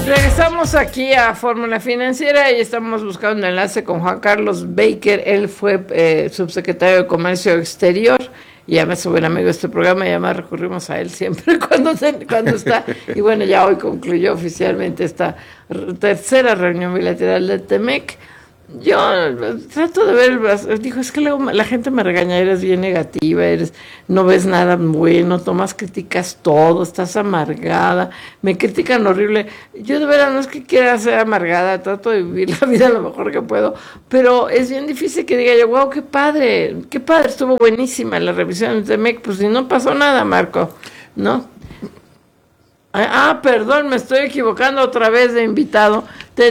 Regresamos aquí a Fórmula Financiera y estamos buscando un enlace con Juan Carlos Baker. Él fue subsecretario de Comercio Exterior y además es buen amigo de este programa y además recurrimos a él siempre cuando está. Y bueno, ya hoy concluyó oficialmente esta tercera reunión bilateral del TEMEC. Yo trato de ver, dijo, es que luego la gente me regaña, eres bien negativa, no ves nada bueno, criticas todo, estás amargada, me critican horrible. Yo de verdad no es que quiera ser amargada, trato de vivir la vida lo mejor que puedo, pero es bien difícil que diga yo, wow, qué padre, estuvo buenísima la revisión del TEMEC, pues si no pasó nada, Marco, ¿no? Perdón, me estoy equivocando otra vez de invitado.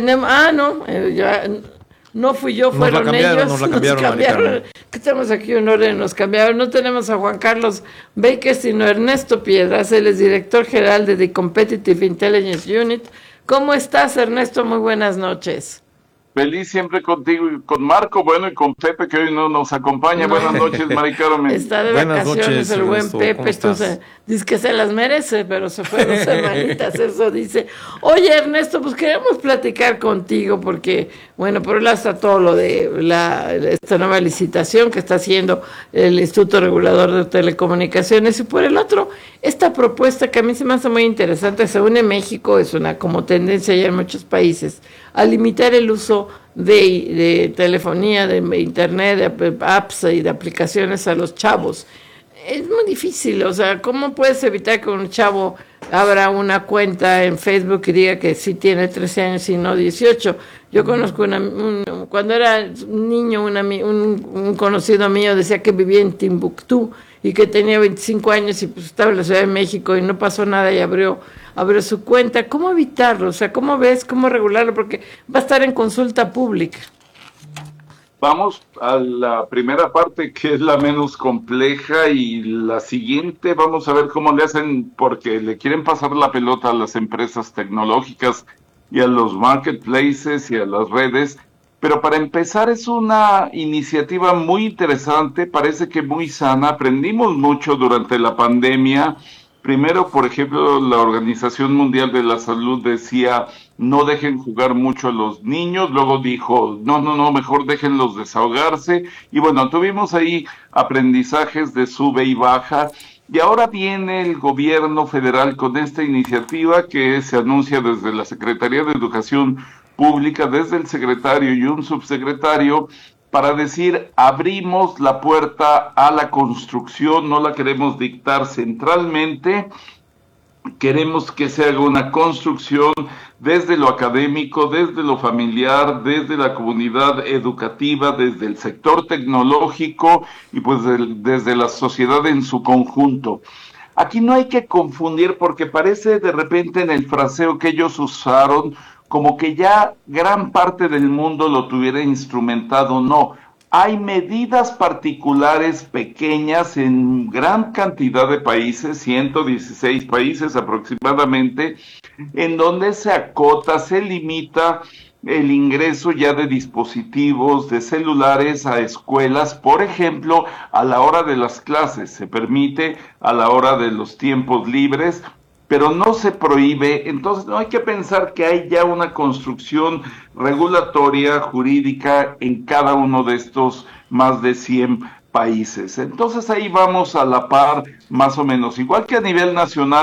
No fui yo, fueron ellos. Nos la cambiaron. Que estamos aquí en orden, nos cambiaron. No tenemos a Juan Carlos Baker, sino Ernesto Piedras. Él es director general de The Competitive Intelligence Unit. ¿Cómo estás, Ernesto? Muy buenas noches. Feliz siempre contigo y con Marco, bueno, y con Pepe, que hoy no nos acompaña. Buenas noches, Mari Carmen. Está de vacaciones el buen Pepe, entonces dice que se las merece, pero se fue 2 semanitas, eso dice. Oye, Ernesto, pues queremos platicar contigo porque, bueno, por un lado está todo lo de esta nueva licitación que está haciendo el Instituto Regulador de Telecomunicaciones y por el otro, esta propuesta que a mí se me hace muy interesante, se une México, es una como tendencia ya en muchos países, a limitar el uso de telefonía, de internet, de apps y de aplicaciones a los chavos. Es muy difícil, o sea, ¿cómo puedes evitar que un chavo abra una cuenta en Facebook y diga que sí tiene 13 años y no 18? Yo conozco cuando era un niño, un conocido mío decía que vivía en Timbuktu y que tenía 25 años y pues estaba en la Ciudad de México y no pasó nada y abrió su cuenta. ¿Cómo evitarlo? O sea, ¿cómo ves? ¿Cómo regularlo? Porque va a estar en consulta pública. Vamos a la primera parte, que es la menos compleja, y la siguiente vamos a ver cómo le hacen, porque le quieren pasar la pelota a las empresas tecnológicas y a los marketplaces y a las redes. Pero para empezar es una iniciativa muy interesante, parece que muy sana. Aprendimos mucho durante la pandemia. Primero, por ejemplo, la Organización Mundial de la Salud decía no dejen jugar mucho a los niños, luego dijo no, mejor déjenlos desahogarse, y bueno, tuvimos ahí aprendizajes de sube y baja, y ahora viene el gobierno federal con esta iniciativa que se anuncia desde la Secretaría de Educación Pública, desde el secretario y un subsecretario, para decir, abrimos la puerta a la construcción, no la queremos dictar centralmente, queremos que se haga una construcción desde lo académico, desde lo familiar, desde la comunidad educativa, desde el sector tecnológico y pues desde la sociedad en su conjunto. Aquí no hay que confundir porque parece de repente en el fraseo que ellos usaron como que ya gran parte del mundo lo tuviera instrumentado. No, hay medidas particulares pequeñas en gran cantidad de países, 116 países aproximadamente, en donde se acota, se limita el ingreso ya de dispositivos, de celulares a escuelas, por ejemplo, a la hora de las clases, se permite a la hora de los tiempos libres, pero no se prohíbe. Entonces no hay que pensar que hay ya una construcción regulatoria, jurídica en cada uno de estos más de 100 países. Entonces ahí vamos a la par, más o menos. Igual que a nivel nacional,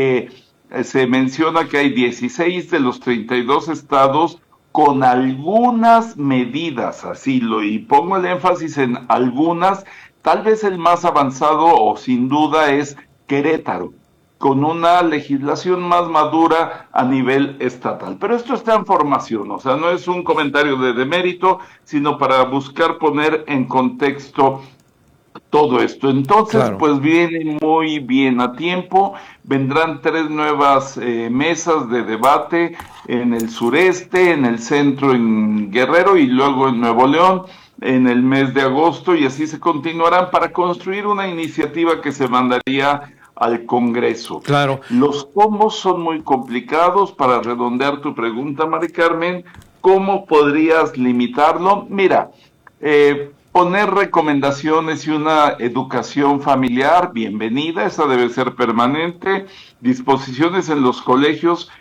se menciona que hay 16 de los 32 estados con algunas medidas, y pongo el énfasis en algunas. Tal vez el más avanzado o sin duda es Querétaro, con una legislación más madura a nivel estatal. Pero esto está en formación, o sea, no es un comentario de demérito, sino para buscar poner en contexto todo esto. Entonces, claro, pues viene muy bien a tiempo. Vendrán 3 nuevas mesas de debate en el sureste, en el centro, en Guerrero y luego en Nuevo León en el mes de agosto, y así se continuarán para construir una iniciativa que se mandaría al Congreso. Claro. Los combos son muy complicados. Para redondear tu pregunta, Mari Carmen, ¿cómo podrías limitarlo? Mira, poner recomendaciones y una educación familiar, bienvenida, esa debe ser permanente. Disposiciones en los colegios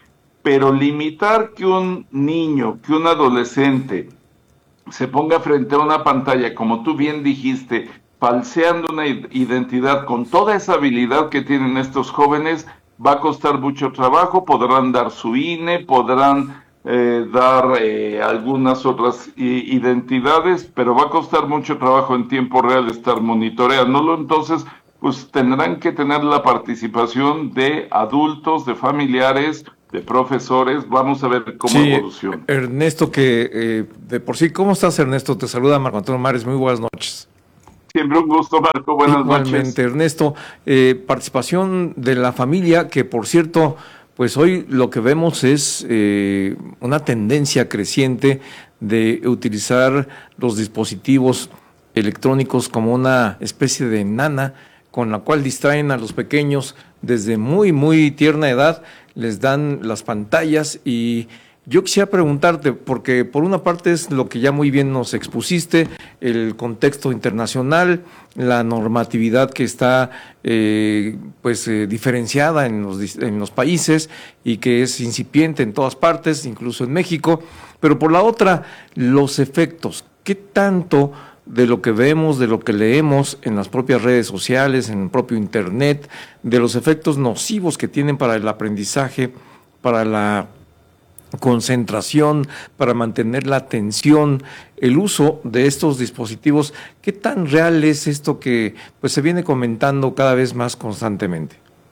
pero limitar que un niño, que un adolescente se ponga frente a una pantalla, como tú bien dijiste, falseando una identidad con toda esa habilidad que tienen estos jóvenes, va a costar mucho trabajo. Podrán dar su INE, podrán dar algunas otras identidades, pero va a costar mucho trabajo en tiempo real estar monitoreándolo. Entonces, pues tendrán que tener la participación de adultos, de familiares, de profesores. Vamos a ver cómo evoluciona. Ernesto, que de por sí, ¿cómo estás, Ernesto? Te saluda Marco Antonio Mares, muy buenas noches. Siempre un gusto, Marco, buenas noches. Igualmente, Ernesto, participación de la familia, que por cierto, pues hoy lo que vemos es una tendencia creciente de utilizar los dispositivos electrónicos como una especie de nana con la cual distraen a los pequeños desde muy, muy tierna edad, les dan las pantallas. Y yo quisiera preguntarte, porque por una parte es lo que ya muy bien nos expusiste, el contexto internacional, la normatividad que está diferenciada en los países y que es incipiente en todas partes, incluso en México, pero por la otra, los efectos. ¿Qué tanto de lo que vemos, de lo que leemos en las propias redes sociales, en el propio Internet, de los efectos nocivos que tienen para el aprendizaje, para la concentración, para mantener la atención, el uso de estos dispositivos? ¿Qué tan real es esto que pues se viene comentando cada vez más constantemente?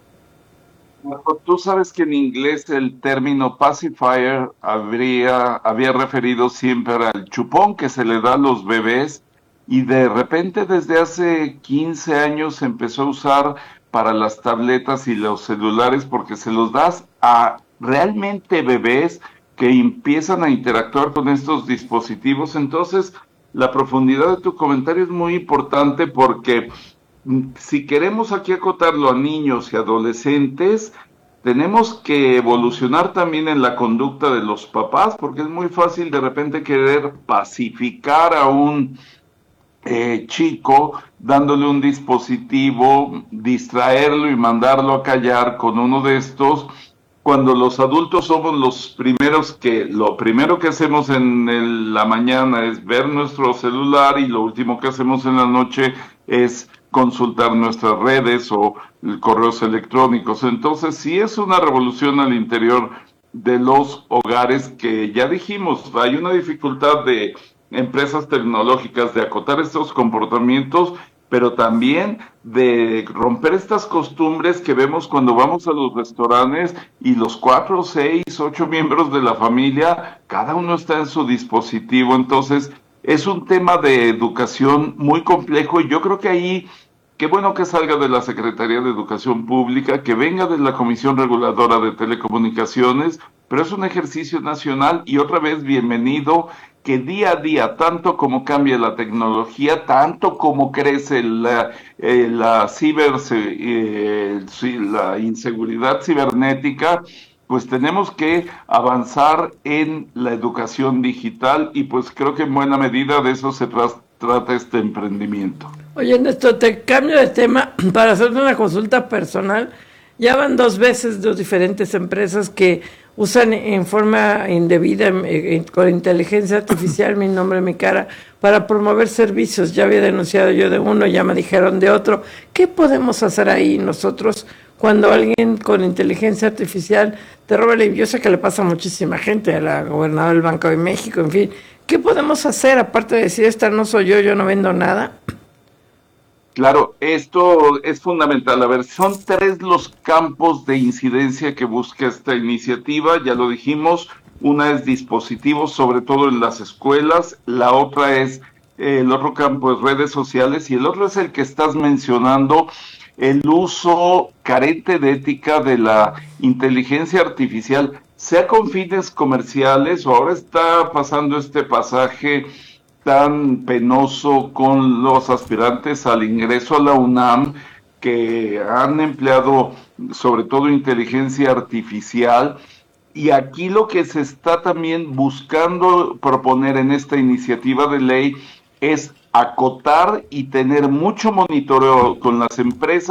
Tú sabes que en inglés el término pacifier había referido siempre al chupón que se le da a los bebés, y de repente desde hace 15 años se empezó a usar para las tabletas y los celulares, porque se los das a realmente bebés que empiezan a interactuar con estos dispositivos. Entonces, la profundidad de tu comentario es muy importante, porque si queremos aquí acotarlo a niños y adolescentes, tenemos que evolucionar también en la conducta de los papás, porque es muy fácil de repente querer pacificar a un chico dándole un dispositivo, distraerlo y mandarlo a callar con uno de estos, cuando los adultos somos los primeros que, lo primero que hacemos en la mañana es ver nuestro celular, y lo último que hacemos en la noche es consultar nuestras redes o correos electrónicos. Entonces sí es una revolución al interior de los hogares, que ya dijimos, hay una dificultad de empresas tecnológicas de acotar estos comportamientos, pero también de romper estas costumbres que vemos cuando vamos a los restaurantes y los 4, 6, 8 miembros de la familia, cada uno está en su dispositivo. Entonces es un tema de educación muy complejo, y yo creo que ahí, qué bueno que salga de la Secretaría de Educación Pública, que venga de la Comisión Reguladora de Telecomunicaciones, pero es un ejercicio nacional. Y otra vez, bienvenido, que día a día, tanto como cambia la tecnología, tanto como crece la inseguridad cibernética, pues tenemos que avanzar en la educación digital, y pues creo que en buena medida de eso se trata este emprendimiento. Oye, Néstor, te cambio de tema para hacerte una consulta personal. Ya van 2 veces 2 diferentes empresas que usan en forma indebida, con inteligencia artificial, mi nombre, mi cara, para promover servicios. Ya había denunciado yo de uno, ya me dijeron de otro. ¿Qué podemos hacer ahí nosotros cuando alguien con inteligencia artificial te roba la... Yo sé que le pasa a muchísima gente, a la gobernadora del Banco de México, en fin. ¿Qué podemos hacer, aparte de decir, esta no soy yo no vendo nada? Claro, esto es fundamental. A ver, son 3 los campos de incidencia que busca esta iniciativa, ya lo dijimos. Una es dispositivos, sobre todo en las escuelas. La otra es, el otro campo es redes sociales, y el otro es el que estás mencionando, el uso carente de ética de la inteligencia artificial, sea con fines comerciales, o ahora está pasando este pasaje tan penoso con los aspirantes al ingreso a la UNAM, que han empleado sobre todo inteligencia artificial. Y aquí lo que se está también buscando proponer en esta iniciativa de ley es acotar y tener mucho monitoreo con las empresas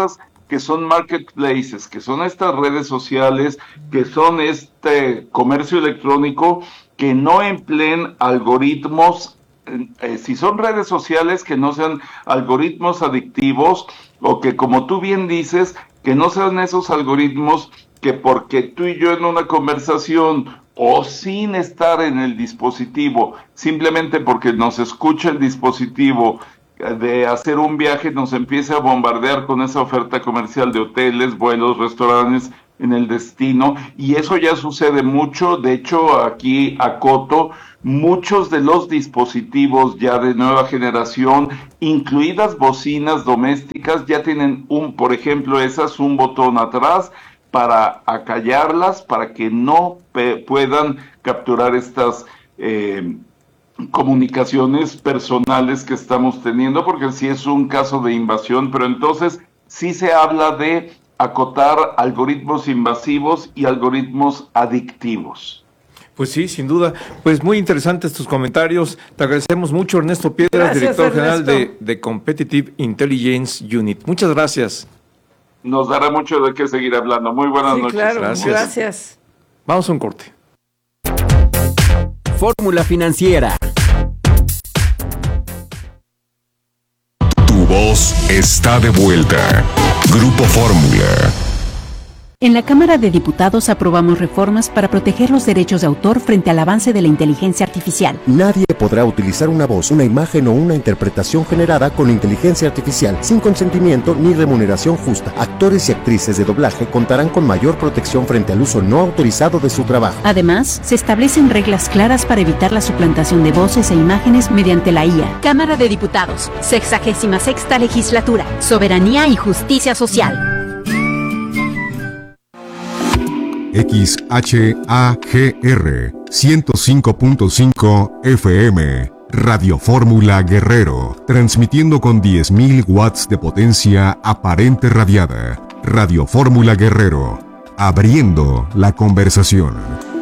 que son marketplaces, que son estas redes sociales, que son este comercio electrónico, que no empleen algoritmos, si son redes sociales, que no sean algoritmos adictivos, o que, como tú bien dices, que no sean esos algoritmos que porque tú y yo en una conversación o sin estar en el dispositivo, simplemente porque nos escucha el dispositivo de hacer un viaje, nos empieza a bombardear con esa oferta comercial de hoteles, vuelos, restaurantes en el destino, y eso ya sucede mucho. De hecho, aquí acoto, muchos de los dispositivos ya de nueva generación, incluidas bocinas domésticas, ya tienen por ejemplo, un botón atrás para acallarlas, para que no puedan capturar estas comunicaciones personales que estamos teniendo, porque sí es un caso de invasión, pero entonces sí se habla de acotar algoritmos invasivos y algoritmos adictivos. Pues sí, sin duda. Pues muy interesantes tus comentarios. Te agradecemos mucho, Ernesto Piedras, gracias, director general de Competitive Intelligence Unit. Muchas gracias. Nos dará mucho de qué seguir hablando. Muy buenas noches. Claro, gracias. Vamos a un corte. Fórmula Financiera. Tu voz está de vuelta. Grupo Fórmula. En la Cámara de Diputados aprobamos reformas para proteger los derechos de autor frente al avance de la inteligencia artificial. Nadie podrá utilizar una voz, una imagen o una interpretación generada con inteligencia artificial sin consentimiento ni remuneración justa. Actores y actrices de doblaje contarán con mayor protección frente al uso no autorizado de su trabajo. Además, se establecen reglas claras para evitar la suplantación de voces e imágenes mediante la IA. Cámara de Diputados, 66ª Legislatura, Soberanía y Justicia Social. XHAGR 105.5 FM, Radio Fórmula Guerrero, transmitiendo con 10.000 watts de potencia aparente radiada. Radio Fórmula Guerrero, abriendo la conversación.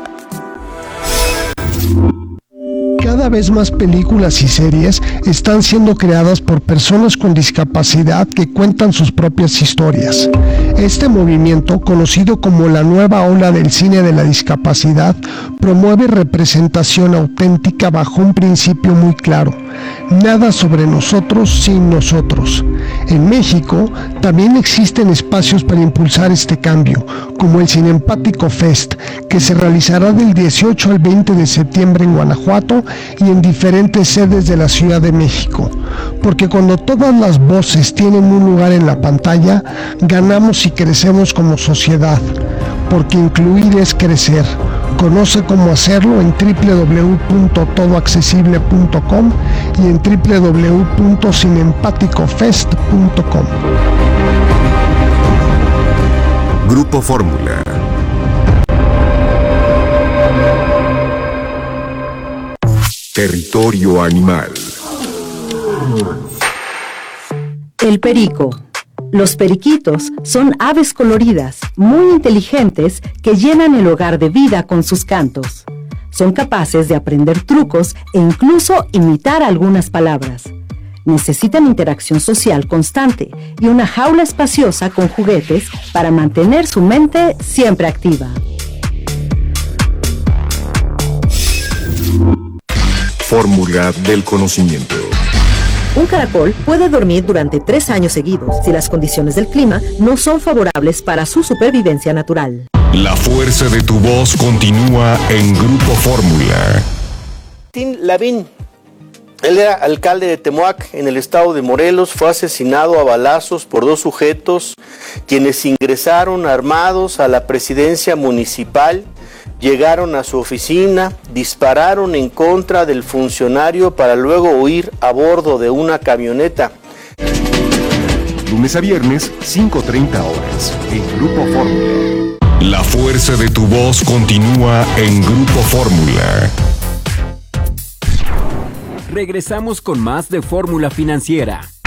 Cada vez más películas y series están siendo creadas por personas con discapacidad que cuentan sus propias historias. Este movimiento, conocido como la nueva ola del cine de la discapacidad, promueve representación auténtica bajo un principio muy claro: nada sobre nosotros sin nosotros. En México también existen espacios para impulsar este cambio, como el Cinempático Fest, que se realizará del 18 al 20 de septiembre en Guanajuato y en diferentes sedes de la Ciudad de México. Porque cuando todas las voces tienen un lugar en la pantalla, ganamos y crecemos como sociedad. Porque incluir es crecer. Conoce cómo hacerlo en www.todoaccesible.com y en www.cinempaticofest.com. Grupo Fórmula. Territorio animal. El perico. Los periquitos son aves coloridas, muy inteligentes, que llenan el hogar de vida con sus cantos. Son capaces de aprender trucos e incluso imitar algunas palabras. Necesitan interacción social constante y una jaula espaciosa con juguetes para mantener su mente siempre activa. Fórmula del conocimiento. Un caracol puede dormir durante 3 años seguidos si las condiciones del clima no son favorables para su supervivencia natural. La fuerza de tu voz continúa en Grupo Fórmula. Martín Lavín, él era alcalde de Temoac, en el estado de Morelos. Fue asesinado a balazos por 2 sujetos quienes ingresaron armados a la presidencia municipal. Llegaron a su oficina, dispararon en contra del funcionario para luego huir a bordo de una camioneta. Lunes a viernes, 5:30 horas, en Grupo Fórmula. La fuerza de tu voz continúa en Grupo Fórmula. Regresamos con más de Fórmula Financiera.